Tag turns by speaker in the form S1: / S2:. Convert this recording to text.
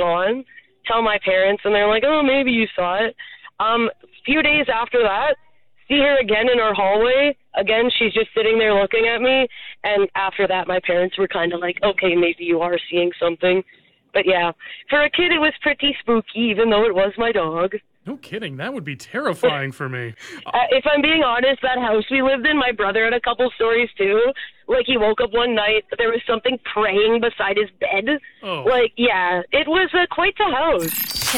S1: on, tell my parents, and they're like, oh, maybe you saw it. A few days after that, see her again in our hallway. Again, she's just sitting there looking at me. And after that, my parents were kind of like, okay, maybe you are seeing something. But yeah, for a kid, it was pretty spooky, even though it was my dog.
S2: No kidding. That would be terrifying for me.
S1: If I'm being honest, that house we lived in, my brother had a couple stories too. Like, he woke up one night, there was something praying beside his bed.
S2: Oh.
S1: Like, yeah, it was quite the house.